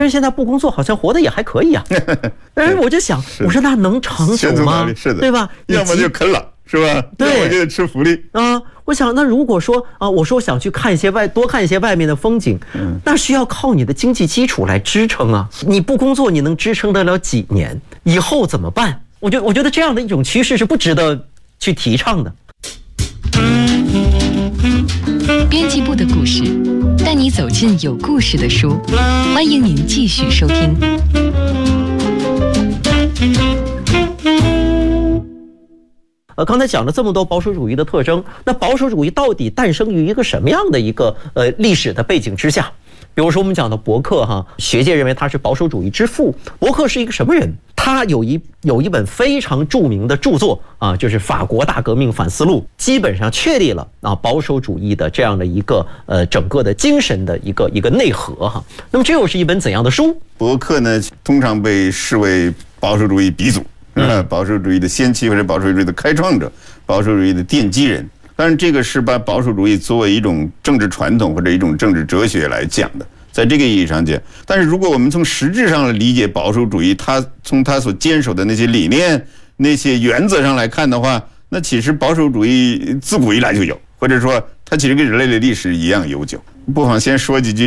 但是现在不工作好像活得也还可以啊。但是我就想，我说那能长久吗？ 是的， 对吧？ 要么就啃老，是吧？ 对， 要么就吃福利啊。我想，那如果说啊，我说想去看一些多看一些外面的风景，那需要靠你的经济基础来支撑啊。你不工作，你能支撑得了几年？以后怎么办？我觉得这样的一种趋势是不值得去提倡的。 编辑部的故事，带你走进有故事的书。欢迎您继续收听。 刚才讲了这么多保守主义的特征，那保守主义到底诞生于一个什么样的一个历史的背景之下？比如说我们讲的伯克哈，学界认为他是保守主义之父。伯克是一个什么人？他有一本非常著名的著作啊，就是《法国大革命反思录》，基本上确立了啊保守主义的这样的一个整个的精神的一个内核哈。那么这又是一本怎样的书？ 伯克呢，通常被视为保守主义鼻祖。保守主义的先驱或者保守主义的开创者，保守主义的奠基人。当然，这个是把保守主义作为一种政治传统或者一种政治哲学来讲的，在这个意义上讲。但是，如果我们从实质上理解保守主义，从他所坚守的那些理念、那些原则上来看的话，那其实保守主义自古以来就有，或者说它其实跟人类的历史一样悠久。不妨先说几句